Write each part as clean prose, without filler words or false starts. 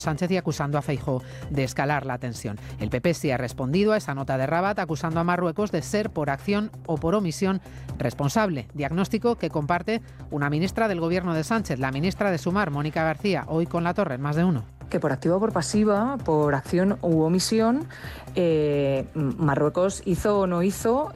Sánchez y acusando a Feijóo de escalar la tensión. El PP sí ha respondido a esa nota de Rabat acusando a Marruecos de ser por acción o por omisión responsable. Diagnóstico que comparte una ministra del gobierno de Sánchez, la ministra de Sumar, Mónica García, hoy con La Torre en Más de Uno. Que por activa o por pasiva, por acción u omisión, Marruecos hizo o no hizo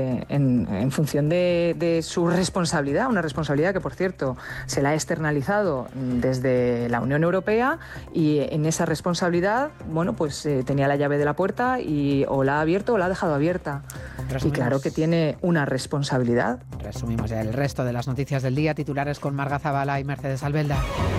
en función de su responsabilidad, una responsabilidad que, por cierto, se la ha externalizado desde la Unión Europea, y en esa responsabilidad, bueno, pues tenía la llave de la puerta y o la ha abierto o la ha dejado abierta. Y claro que tiene una responsabilidad. Resumimos ya el resto de las noticias del día, titulares con Marga Zabala y Mercedes Albelda.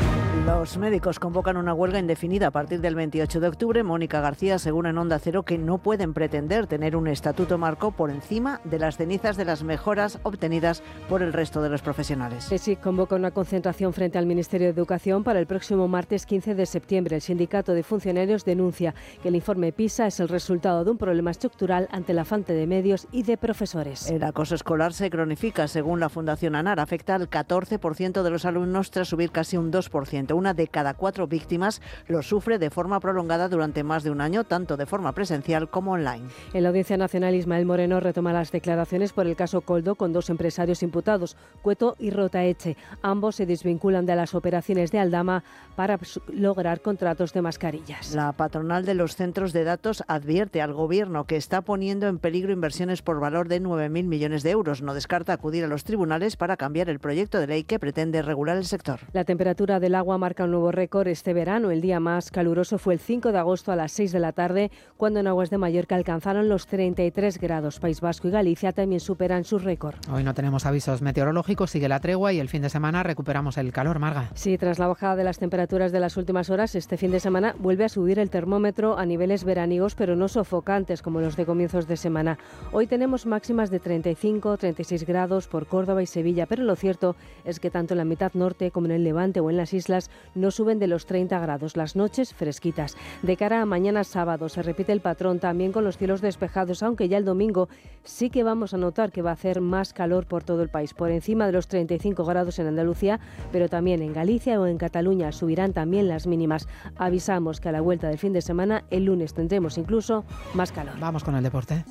Los médicos convocan una huelga indefinida a partir del 28 de octubre. Mónica García asegura en Onda Cero que no pueden pretender tener un estatuto marco por encima de las cenizas de las mejoras obtenidas por el resto de los profesionales. Sí, convoca una concentración frente al Ministerio de Educación para el próximo martes 15 de septiembre. El sindicato de funcionarios denuncia que el informe PISA es el resultado de un problema estructural ante la falta de medios y de profesores. El acoso escolar se cronifica. Según la Fundación ANAR, afecta al 14% de los alumnos tras subir casi un 2%. Una de cada 4 víctimas lo sufre de forma prolongada durante más de un año, tanto de forma presencial como online. En la Audiencia Nacional, Ismael Moreno retoma las declaraciones por el caso Koldo con 2 empresarios imputados, Cueto y Rotaeche. Ambos se desvinculan de las operaciones de Aldama para lograr contratos de mascarillas. La patronal de los centros de datos advierte al Gobierno que está poniendo en peligro inversiones por valor de 9.000 millones de euros. No descarta acudir a los tribunales para cambiar el proyecto de ley que pretende regular el sector. La temperatura del agua marca un nuevo récord este verano. El día más caluroso fue el 5 de agosto a las 6 de la tarde, cuando en aguas de Mallorca alcanzaron los 33 grados. País Vasco y Galicia también superan su récord. Hoy no tenemos avisos meteorológicos, sigue la tregua y el fin de semana recuperamos el calor, Marga. Sí, tras la bajada de las temperaturas de las últimas horas, este fin de semana vuelve a subir el termómetro a niveles veraniegos, pero no sofocantes como los de comienzos de semana. Hoy tenemos máximas de 35, 36 grados por Córdoba y Sevilla, pero lo cierto es que tanto en la mitad norte como en el Levante o en las islas no suben de los 30 grados, las noches fresquitas. De cara a mañana sábado se repite el patrón también con los cielos despejados, aunque ya el domingo sí que vamos a notar que va a hacer más calor por todo el país, por encima de los 35 grados en Andalucía, pero también en Galicia o en Cataluña subirán también las mínimas. Avisamos que a la vuelta del fin de semana, el lunes tendremos incluso más calor. Vamos con el deporte.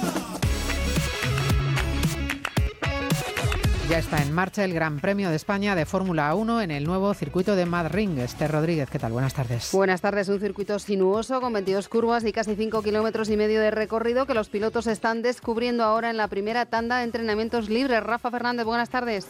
Ya está en marcha el Gran Premio de España de Fórmula 1 en el nuevo circuito de Madrid. Esther Rodríguez, ¿qué tal? Buenas tardes. Buenas tardes. Un circuito sinuoso con 22 curvas y casi 5,5 kilómetros de recorrido que los pilotos están descubriendo ahora en la primera tanda de entrenamientos libres. Rafa Fernández, buenas tardes.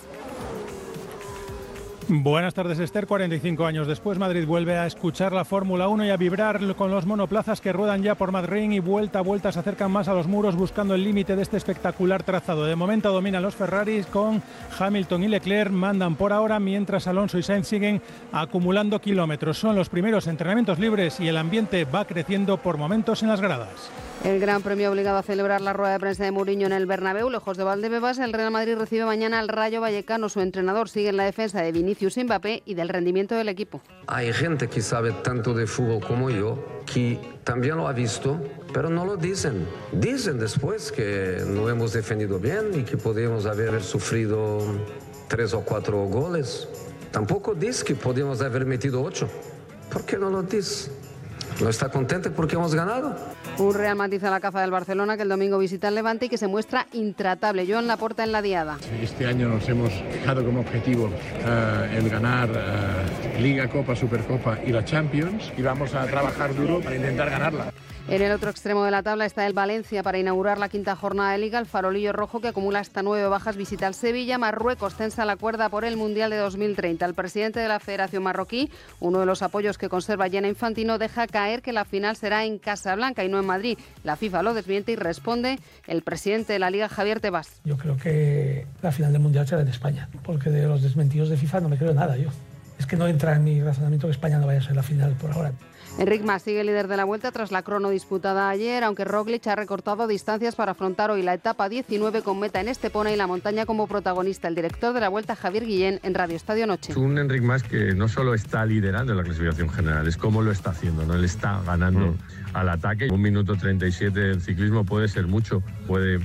Buenas tardes, Esther. 45 años después, Madrid vuelve a escuchar la Fórmula 1 y a vibrar con los monoplazas que ruedan ya por Madrid y vuelta a vuelta se acercan más a los muros buscando el límite de este espectacular trazado. De momento dominan los Ferraris con Hamilton y Leclerc, mandan por ahora, mientras Alonso y Sainz siguen acumulando kilómetros. Son los primeros entrenamientos libres y el ambiente va creciendo por momentos en las gradas. El Gran Premio obligado a celebrar la rueda de prensa de Mourinho en el Bernabéu, lejos de Valdebebas. El Real Madrid recibe mañana al Rayo Vallecano. Su entrenador sigue en la defensa de Vinicius y Mbappé y del rendimiento del equipo. Hay gente que sabe tanto de fútbol como yo, que también lo ha visto, pero no lo dicen. Dicen después que no hemos defendido bien y que podemos haber sufrido 3 o 4 goles. Tampoco dice que podemos haber metido 8. ¿Por qué no lo dice? ¿No está contento porque hemos ganado? Un Real Madrid a la caza del Barcelona, que el domingo visita el Levante y que se muestra intratable. Joan Laporta en la diada. Este año nos hemos fijado como objetivo el ganar Liga, Copa, Supercopa y la Champions, y vamos a trabajar duro para intentar ganarla. En el otro extremo de la tabla está el Valencia para inaugurar la 5ª jornada de Liga. El farolillo rojo, que acumula hasta 9 bajas, visita al Sevilla. Marruecos tensa la cuerda por el Mundial de 2030. El presidente de la Federación Marroquí, uno de los apoyos que conserva Gianni Infantino, deja caer que la final será en Casablanca y no en Madrid. La FIFA lo desmiente y responde el presidente de la Liga, Javier Tebas. Yo creo que la final del Mundial será en España, porque de los desmentidos de FIFA no me creo nada yo. Es que no entra en mi razonamiento que España no vaya a ser la final por ahora. Enric Mas sigue líder de la Vuelta tras la crono disputada ayer, aunque Roglic ha recortado distancias para afrontar hoy la etapa 19 con meta en Estepona y la montaña como protagonista. El director de la Vuelta, Javier Guillén, en Radio Estadio Noche. Es un Enric Mas que no solo está liderando la clasificación general, es cómo lo está haciendo, ¿no? Él está ganando al ataque. 1 minuto 37 del ciclismo puede ser mucho, puede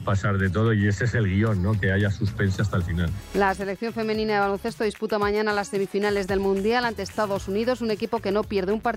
pasar de todo y ese es el guión, ¿no? Que haya suspense hasta el final. La selección femenina de baloncesto disputa mañana las semifinales del Mundial ante Estados Unidos, un equipo que no pierde un partido